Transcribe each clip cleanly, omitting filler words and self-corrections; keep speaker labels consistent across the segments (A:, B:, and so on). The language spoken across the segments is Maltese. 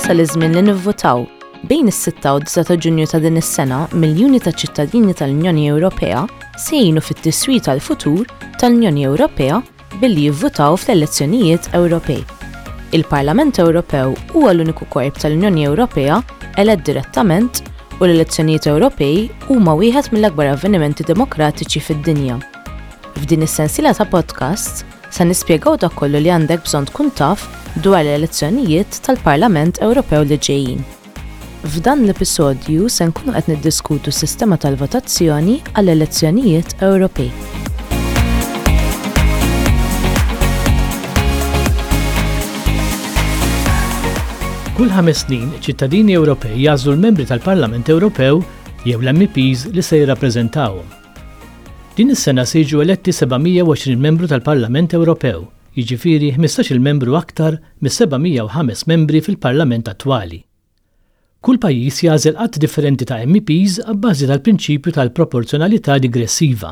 A: wasal iż-żmien li nivvotaw. Bejn is-6 u 9 ta' Ġunju ta' din is-sena, miljuni ta' ċittadini tal-Unjoni Ewropea se jgħinu fit-tiswit tal-futur tal-Unjoni Ewropea billi jivvotaw fl-elezzjonijiet Ewropej. Il-Parlament Ewropew huwa l-uniku korp tal-Unjoni Ewropea elett direttament u l-elezzjonijiet Ewropej huma wieħed mill-akbar avvenimenti demokratiċi fid-dinja. F'din is-sensiela ta' podcasts se nispjegaw dak kollu li għandek bżonn tkun taf dwar l-elezzjonijiet tal-Parlament Ewropew li ġejjin. F'dan l-episodju se nkunu qed niddiskutu s-sistema tal-votazzjoni għall-elezzjonijiet Ewropej.
B: Kull 5 snin, ċittadini Ewropej jagħżlu l-membri tal-Parlament Ewropew jew l-MEPs li se jirrappreżentawhom. Din is-sena se jiġu eletti 720 membru tal-Parlament Ewropew, jiġifieri 15-il membru aktar mis-705 membri fil-Parlament attwali. Kull pajjiż jagħżel qatt differenti ta' MEPs abbażi tal-prinċipju tal-proporzjonalità digressiva.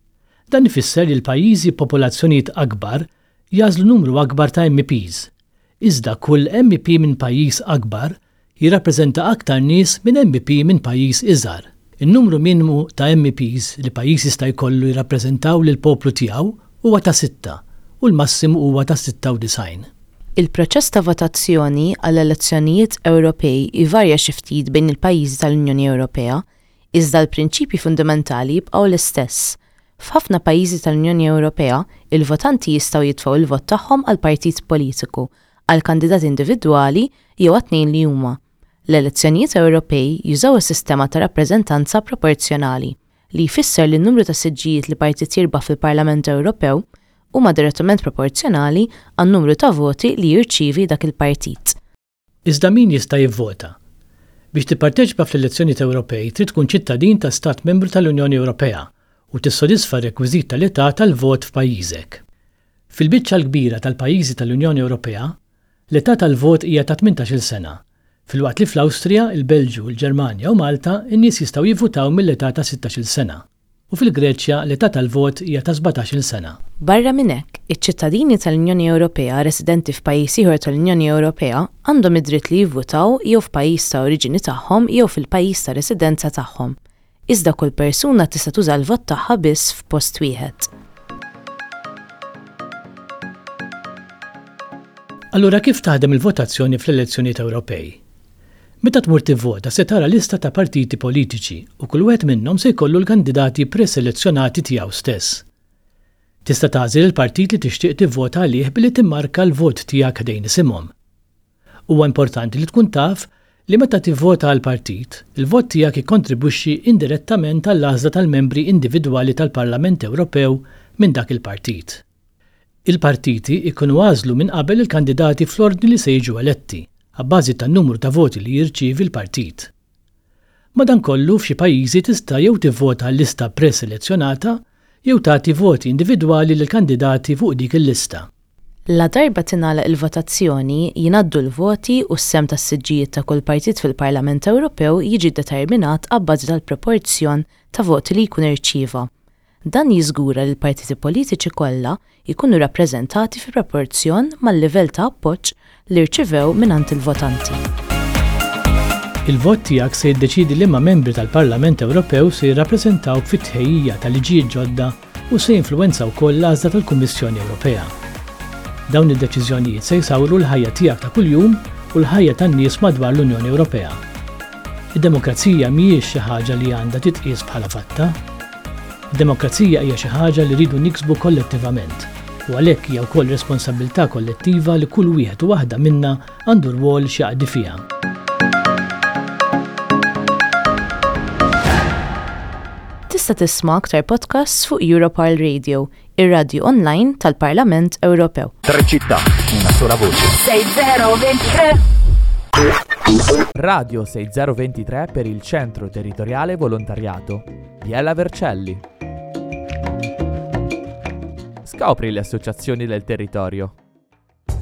B: Dan ifisser li l-pajjiżi b'popolazzjonijiet akbar jagħżlu numru akbar ta' MEPs. Iżda kull MEP minn pajjiż akbar jirrappreżenta aktar nies minn MEP minn pajjiż iżgħar. In-numru minimu ta' MEPs li pajjiż jista' jkollu jirrappreżentaw lil poplu tiegħu huwa ta' 6 u l-massimu huwa ta' 96.
A: Il-proċess ta' votazzjoni għall-elezzjonijiet Ewropej ivarja xi ftit bejn il-pajjiżi tal-Unjoni Ewropea, iżda l-prinċipji fundamentali jibqgħu l-istess. F'ħafna pajjiżi tal-Unjoni Ewropea, il-votanti jistgħu jitfgħu il-vot tagħhom għal partit politiku, għal kandidat individwali jew għat-tnejn li huma. L-elezzjonijiet Ewropej jużaw is-sistema ta' rappreżentanza proporzjonali li jfisser li n-numru ta' siġġijiet li partit jirbaħ fil-Parlament Ewropew huma direttament proporzjonali għan-numru ta' voti li jirċievi dak il-partit.
B: Iżda min jista' jivvota? Biex tipparteċipa fl-elezzjonijiet Ewropej trid tkun ċittadin ta' stat membru tal-Unjoni Ewropea u tissodisfa r-rekwiżit tal-età tal-vot f'pajjiżek. Fil-biċċa l-kbira tal-pajjiżi tal-Unjoni Ewropea, l-età tal-vot hija ta' 18-il sena. Filwaqt li fl-Awstrija, il-Belġju, il-Ġermanja u Malta in-nies jistgħu jivvutaw mill-età ta' 16-il sena. U fil-Greċja l-età tal-vot hija ta' 17-il sena.
A: Barra minn hekk, iċ-ċittadini tal-Unjoni Ewropea residenti f'pajjiż ieħor tal-Unjoni Ewropea għandhom id-dritt li jivvutaw jew f'pajjiż ta' oriġini tagħhom jew fil-pajjiż ta' residenza tagħhom. Iżda kull persuna tista' tuża l-vot tagħha biss f'post wieħed.
B: Allura kif taħdem il-votazzjoni fl-elezzjonijiet Ewropej? Meta tmur tivvota se tara lista ta' partiti politiċi u kull wieħed minnhom se jkollu l-kandidati preselezzjonati tiegħu stess. Tista' tagħżel il-partit li tixtieq tivvota għalih billi timmarka l-vot tiegħek ħdejn isimhom. Huwa importanti li tkun taf li meta tivvota għal partit, il-vot tiegħek jikkontribwixxi indirettament għall-għażla tal-membri individwali tal-Parlament Ewropew minn dak il-partit. Il-partiti ikunu għażlu minn qabel il-kandidati fl-ordni li se jiġu eletti, għabbażi tan-numru ta' voti li jirċievi l-partit. Madankollu f'xi pajjiżi tista' jew tivvota l-lista preselezzjonata jew tagħti voti individwali lil kandidati fuq dik il-lista.
A: La darba tingħalaq il-votazzjoni jingħaddu l-voti u s-sem tas-siġġijiet ta' kull partit fil-Parlament Ewropew jiġi determinat għabbażi tal-proporzjon ta' voti li jkun irċieva. Dan jiżgura li l-partiti politiċi kollha jkunu rappreżentati fi proporzjon mal-livell ta' appoġġ li rċivew mingħand il-votanti.
B: Il-vot tiegħek se jiddeċiedi liema membri tal-Parlament Ewropew se jirrappreżentawk fit-tħejjija tal-liġijiet ġodda u se jinfluwenzaw wkoll l-għażla tal-Kummissjoni Ewropea. Dawn id-deċiżjonijiet se jsawru l-ħajja tiegħek ta' kuljum u l-ħajja tan-nies madwar l-Unjoni Ewropea. Id-demokrazija mhijiex xi ħaġa li għandha titqies bħala fatta. Id-demokrazija hija xi ħaġa li rridu niksbu kollettivament u għalhekk hija wkoll responsabbiltà kollettiva li kull wieħed u waħda minnha għandu rwol x'jaqdi fiha.
A: Tista' tisma' aktar podcasts fuq Europarl Radio, ir-radju online tal-Parlament Ewropew.
C: Tre città, una sola voce.
D: 6023. Radio 6023 per il Centro Territoriale Volontariato. Biella Vercelli. Scopri le associazioni del territorio.